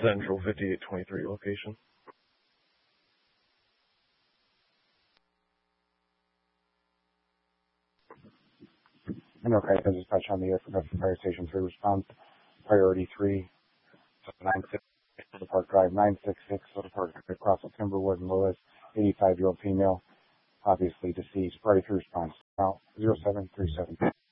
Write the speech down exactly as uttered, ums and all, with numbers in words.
Central fifty-eight twenty-three location. And okay, I dispatch on the air for Fire Station three response. Priority three, nine six six, Little Park Drive, nine six six, Little Park Drive, across the Timberwood and Lewis, eighty-five-year-old female, obviously deceased. Priority three response. Now, zero seven three seven.